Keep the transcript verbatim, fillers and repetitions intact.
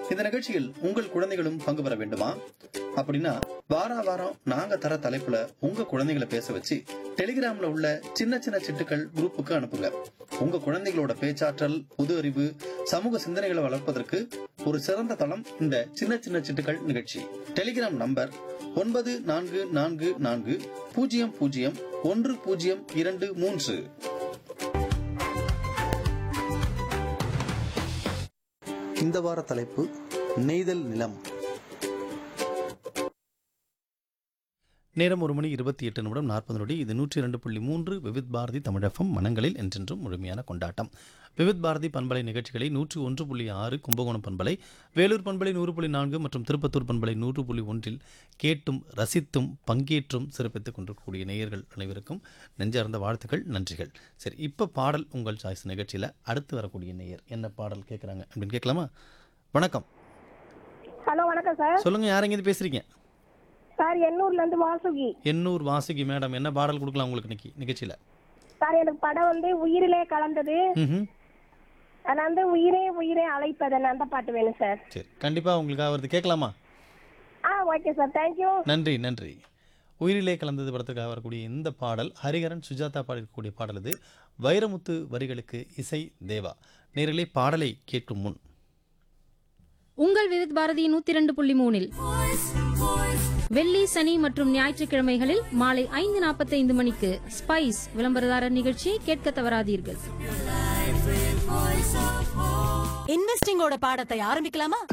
இந்த நிகழ்ச்சியில் உங்கள் குழந்தைகளும் பங்கு பெற வேண்டுமா? அப்படின்னா வார வாரம் நாங்க தர தலைப்புல உங்க குழந்தைகளை பேச வச்சு டெலிகிராம்ல உள்ள சின்ன சின்ன சிட்டுக்கள் குரூப்புக்கு அனுப்புங்க. உங்க குழந்தைகளோட பேச்சாற்றல், புது அறிவு, சமூக சிந்தனைகளை வளர்ப்பதற்கு ஒரு சிறந்த தளம் இந்த சின்ன சின்ன சிட்டுக்கள் நிகழ்ச்சி. டெலிகிராம் நம்பர் ஒன்பது நான்கு நான்கு நான்கு பூஜ்ஜியம் பூஜ்ஜியம் ஒன்று பூஜ்ஜியம் இரண்டு மூன்று. இந்த வார தலைப்பு நெய்தல் நிலம். நேரம் ஒரு மணி இருபத்தி எட்டு நிமிடம் நாற்பது நொடி. இது நூற்றி இரண்டு புள்ளி மூன்று விவித் பாரதி தமிழகம். மனங்களில் என்றென்றும் முழுமையான கொண்டாட்டம். விவித் பாரதி பண்பலை நிகழ்ச்சிகளை நூற்றி ஒன்று புள்ளி ஆறு கும்பகோணம் பண்பலை, வேலூர் பண்பலை நூறு புள்ளி நான்கு மற்றும் திருப்பத்தூர் பண்பலை நூறு புள்ளி ஒன்றில் கேட்டும் ரசித்தும் பங்கேற்றும் சிறப்பித்துக் கொண்டிருக்கக்கூடிய நேயர்கள் அனைவருக்கும் நெஞ்சார்ந்த வாழ்த்துக்கள், நன்றிகள். சரி, இப்போ பாடல் உங்கள் சாய்ஸ் நிகழ்ச்சியில் அடுத்து வரக்கூடிய நேயர் என்ன பாடல் கேட்குறாங்க அப்படின்னு கேட்கலாமா? வணக்கம். ஹலோ, வணக்கம் சார். சொல்லுங்கள், யார் எங்கேருந்து பேசுகிறீங்க? சார், எண்ணூர்ல இருந்து வாசுகி. எண்ணூர் வாசுகி மேடம், என்ன பாடல் கொடுக்கலாம் உங்களுக்கு இன்னைக்கு நிகழ்ச்சியில? சார், எனக்கு படம் வந்து உயிரிலே கலந்தது. அது வந்து உயிரே உயிரே அழைப்பதன் அந்த பாட்டு வேணும் சார். சரி, கண்டிப்பா உங்களுக்கு வருது, கேட்கலாமா? ஆ, ஓகே சார், தேங்க்யூ. நன்றி நன்றி. உயிரிலே கலந்தது படத்துக்காக வரக்கூடிய இந்த பாடல் ஹரிகரன் சுஜாதா பாடியிருக்கக்கூடிய பாடல். இது வைரமுத்து வரிகளுக்கு இசை தேவா. நேரிலே பாடலை கேட்கும் முன் உங்கள் விவித் பாரதி நூத்தி இரண்டு புள்ளி மூணில் வெள்ளி, சனி மற்றும் ஞாயிற்றுக்கிழமைகளில் மாலை ஐந்து நாற்பத்தி ஐந்து மணிக்கு ஸ்பைஸ் விளம்பரதாரர் நிகழ்ச்சியை கேட்க தவறாதீர்கள். இன்வெஸ்டிங்கோட பாடத்தை ஆரம்பிக்கலாமா?